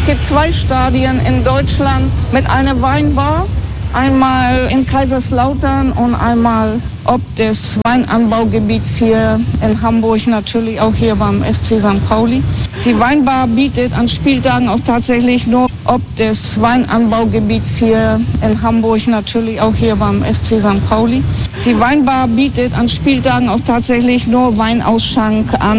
gibt 2 Stadien in Deutschland mit einer Weinbar. Einmal in Kaiserslautern und einmal ob des Weinanbaugebiets hier in Hamburg, natürlich auch hier beim FC St. Pauli. Die Weinbar bietet an Spieltagen auch tatsächlich nur ob des Weinanbaugebiets hier in Hamburg, natürlich auch hier beim FC St. Pauli. Die Weinbar bietet an Spieltagen auch tatsächlich nur Weinausschank an.